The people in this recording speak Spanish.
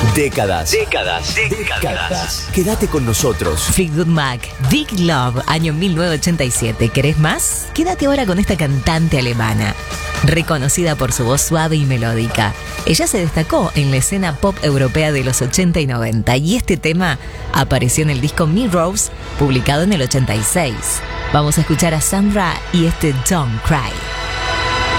Décadas. Quédate con nosotros. Fleetwood Mac, Big Love, año 1987. ¿Querés más? Quédate ahora con esta cantante alemana, reconocida por su voz suave y melódica. Ella se destacó en la escena pop europea de los 80 y 90 y este tema apareció en el disco Mirrors, publicado en el 86. Vamos a escuchar a Sandra y este Don't Cry.